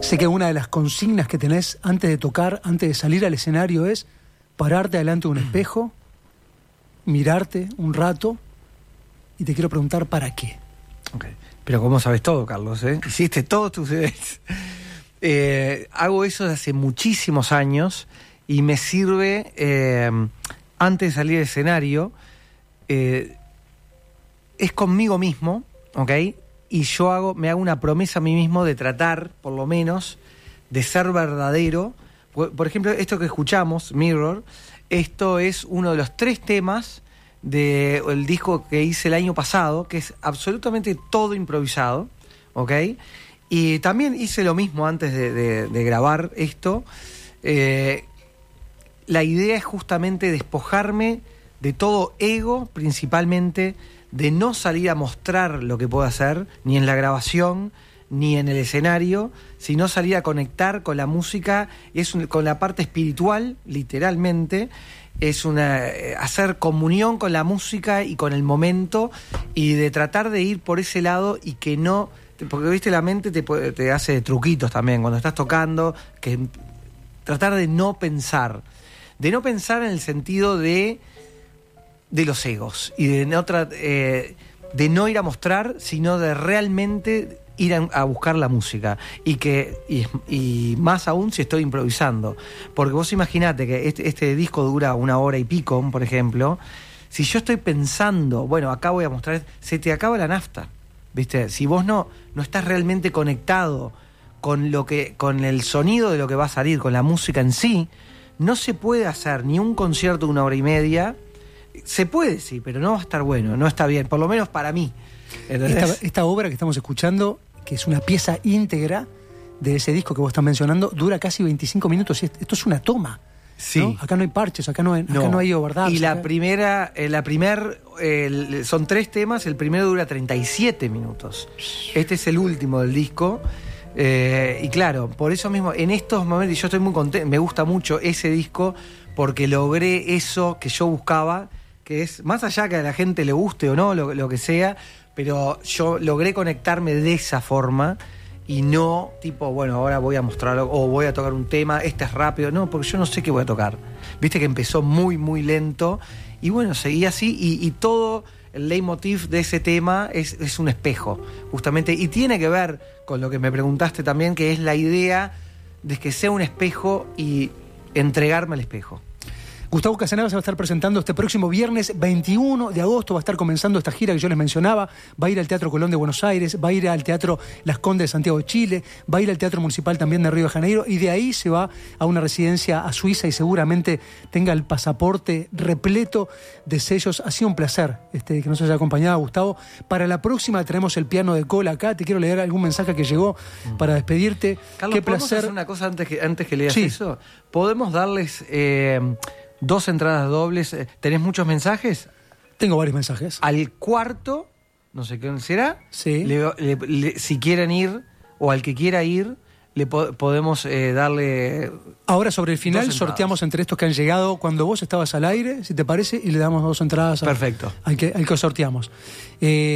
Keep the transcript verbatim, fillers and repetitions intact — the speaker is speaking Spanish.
Sé que una de las consignas que tenés antes de tocar, antes de salir al escenario es pararte delante de un espejo, mirarte un rato y te quiero preguntar ¿para qué? Okay. Pero como sabes todo, Carlos, ¿eh? Hiciste todos tus deberes. Eh, hago eso desde hace muchísimos años y me sirve, eh, antes de salir al escenario, eh, es conmigo mismo, ¿ok? Y yo hago, me hago una promesa a mí mismo de tratar, por lo menos, de ser verdadero. Por, por ejemplo, esto que escuchamos, Mirror, esto es uno de los tres temas del disco que hice el año pasado, que es absolutamente todo improvisado, ¿ok? Y también hice lo mismo antes de, de, de grabar esto. Eh, la idea es justamente despojarme de todo ego, principalmente, de no salir a mostrar lo que puedo hacer, ni en la grabación, ni en el escenario, sino salir a conectar con la música, es un, con la parte espiritual, literalmente, es una eh, hacer comunión con la música y con el momento, y de tratar de ir por ese lado y que no, porque viste, la mente te, te hace truquitos también cuando estás tocando, que tratar de no pensar, de no pensar en el sentido de de los egos y de no, tra- eh, de no ir a mostrar, sino de realmente ir a, a buscar la música y que y, y más aún si estoy improvisando, porque vos imaginate que este, este disco dura una hora y pico, por ejemplo. Si yo estoy pensando, bueno, acá voy a mostrar, se te acaba la nafta, ¿viste? Si vos no, no estás realmente conectado con lo que, con el sonido de lo que va a salir, con la música en sí, no se puede hacer ni un concierto de una hora y media. Se puede, sí, pero no va a estar bueno, no está bien, por lo menos para mí. Esta, esta obra que estamos escuchando, que es una pieza íntegra de ese disco que vos estás mencionando, dura casi veinticinco minutos y esto es una toma. Sí. ¿No? Acá no hay parches, acá no hay, acá no. no hay overdubs. Y la acá... primera, eh, la primer, eh, son tres temas, el primero dura treinta y siete minutos. Este es el último del disco. Eh, y claro, por eso mismo, en estos momentos, yo estoy muy contento, me gusta mucho ese disco, porque logré eso que yo buscaba, que es, más allá que a la gente le guste o no, lo, lo que sea, pero yo logré conectarme de esa forma y no tipo, bueno, ahora voy a mostrarlo o voy a tocar un tema, este es rápido, no, porque yo no sé qué voy a tocar. Viste que empezó muy, muy lento y bueno, seguí así y, y todo el leitmotiv de ese tema es, es un espejo, justamente, y tiene que ver con lo que me preguntaste también, que es la idea de que sea un espejo y entregarme al espejo. Gustavo Casanova se va a estar presentando este próximo viernes veintiuno de agosto, va a estar comenzando esta gira que yo les mencionaba, va a ir al Teatro Colón de Buenos Aires, va a ir al Teatro Las Condes de Santiago de Chile, va a ir al Teatro Municipal también de Río de Janeiro y de ahí se va a una residencia a Suiza y seguramente tenga el pasaporte repleto de sellos. Ha sido un placer este, que nos haya acompañado, Gustavo. Para la próxima tenemos el piano de cola acá, te quiero leer algún mensaje que llegó para despedirte. Carlos, Qué ¿podemos placer. hacer una cosa antes que, antes que leas sí. eso? ¿Podemos darles... Eh, dos entradas dobles? ¿Tenés muchos mensajes? Tengo varios mensajes. Al cuarto, no sé qué será, sí. le, le, le, si quieren ir, o al que quiera ir, le po- podemos eh, darle... Ahora sobre el final sorteamos entre estos que han llegado cuando vos estabas al aire, si te parece, y le damos dos entradas a, Perfecto. al, que, al que sorteamos. Eh,